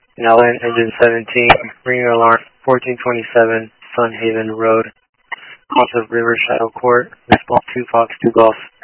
Allen, engine 17, ring alarm, 1427 Sun Haven Road, off of River Shadow Court, response 2 Fox 2 Golf.